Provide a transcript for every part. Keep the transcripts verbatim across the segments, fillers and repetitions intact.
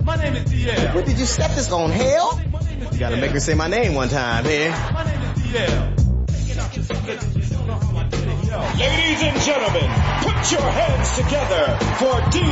My name is D L. What did you step this on, hell? You gotta make her say my name one time, man. My name is D L. Ladies and gentlemen, put your hands together for D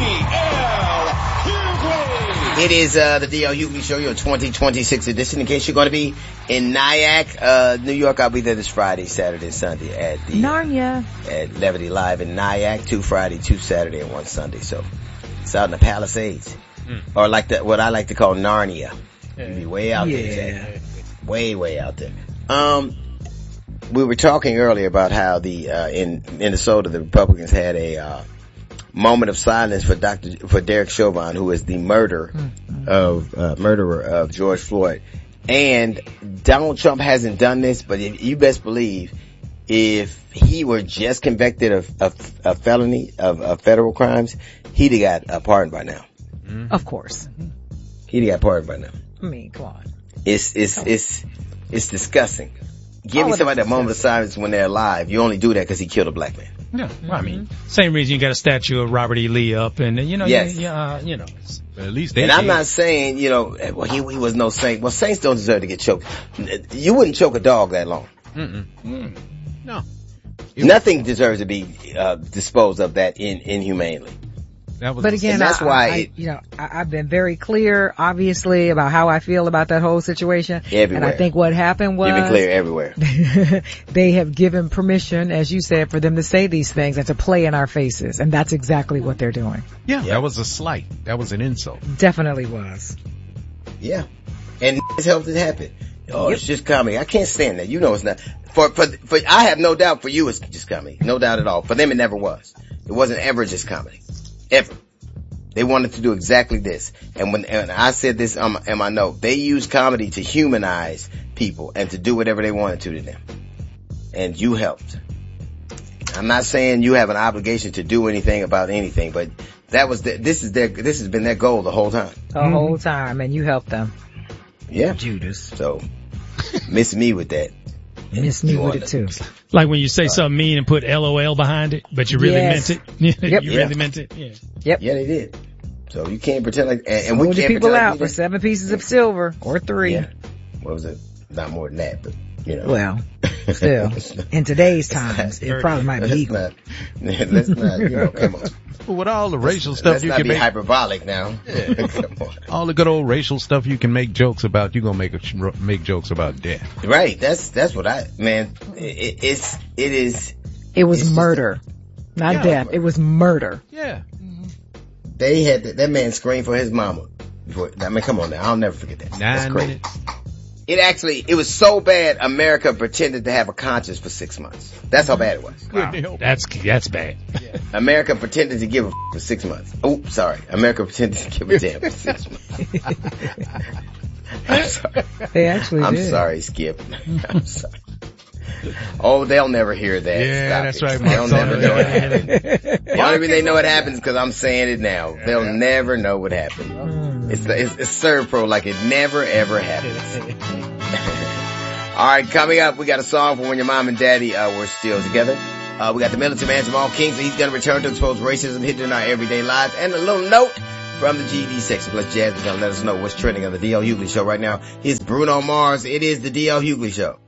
L Hughley. It is uh the D L Hughley Show, your twenty twenty-six edition. In case you're going to be in Nyack, uh, New York, I'll be there this Friday, Saturday, and Sunday at the Narnia at Levity Live in Nyack. Two Friday, two Saturday, and one Sunday. So it's out in the Palisades, mm. or like the, what I like to call Narnia. Yeah. You'll be way out yeah. there, Jack. Way, way out there. Um. We were talking earlier about how the uh in Minnesota the Republicans had a uh moment of silence for Doctor for Derek Chauvin, who is the murderer mm-hmm. of uh, murderer of George Floyd. And Donald Trump hasn't done this, but if, you best believe if he were just convicted of of, of felony of, of federal crimes, he'd have got a pardon by now. Mm-hmm. Of course, he'd have got pardoned by now. I mean, come on. It's it's it's it's disgusting. Giving somebody a moment of silence when they're alive, you only do that because he killed a black man. Yeah, well, I mean, same reason you got a statue of Robert E. Lee up, and you know, yes. you, uh, you know, at least they. And I'm not saying, you know, well, he he was no saint. Well, saints don't deserve to get choked. You wouldn't choke a dog that long. Mm-mm. Mm. No, nothing deserves to be uh, disposed of that in inhumanely. That was but again, that's I, why I, it, you know I, I've been very clear, obviously, about how I feel about that whole situation. Everywhere. And I think what happened was you've been clear everywhere. They have given permission, as you said, for them to say these things and to play in our faces, and that's exactly what they're doing. Yeah, yeah. That was a slight. That was an insult. Definitely was. Yeah, and it's helped it happen. Oh, yep. It's just comedy. I can't stand that. You know it's not. For for for I have no doubt for you it's just comedy. No doubt at all. For them it never was. It wasn't ever just comedy. Ever. They wanted to do exactly this. And when and I said this um, in my note, they use comedy to humanize people and to do whatever they wanted to to them. And you helped. I'm not saying you have an obligation to do anything about anything, but that was the, this is their this has been their goal the whole time. The mm-hmm. whole time, and you helped them. Yeah. Judas. So miss me with that. Miss me with it too. Like when you say something mean and put L O L behind it, but you really yes. meant it. Yep. you yeah. really meant it. Yeah. Yep. Yeah, they did. So you can't pretend like, and, and we we can't people pretend out like for seven pieces of silver or three. Yeah. What was it? Not more than that, but you know. Well, still, in today's times, it probably might be equal. Not, let's not, you know, come on. Well, with all the racial stuff let's you not can be make hyperbolic now. Yeah. Come on. All the good old racial stuff you can make jokes about, you're gonna make a, make jokes about death. Right. That's that's what I man. It, it's it is. It was murder, a, not yeah, death. It was murder. Yeah. They had that, that man screamed for his mama. Before, I mean, come on now. I'll never forget that. Nine That's crazy. minutes. It actually, it was so bad, America pretended to have a conscience for six months. That's how bad it was. Wow. That's, that's bad. Yeah. America pretended to give a f- for six months. Oh, sorry. America pretended to give a damn for six months. I'm sorry. They actually I'm did. sorry, Skip. I'm sorry. Oh, they'll never hear that. Yeah, Stop that's it. right. They'll never know what happened. The only reason they know what happens is because I'm saying it now. Yeah. They'll never know what happened. Mm. It's, it's, it's Servpro like it never ever happens. All right, coming up, we got a song for when your mom and daddy uh, were still together. Uh, we got the military man Jamal Kingsley. He's going to return to expose racism hidden in our everyday lives, and a little note from the G E D section. Plus, Jazz is going to let us know what's trending on the D L Hughley Show right now. Here's Bruno Mars. It is the D L Hughley Show.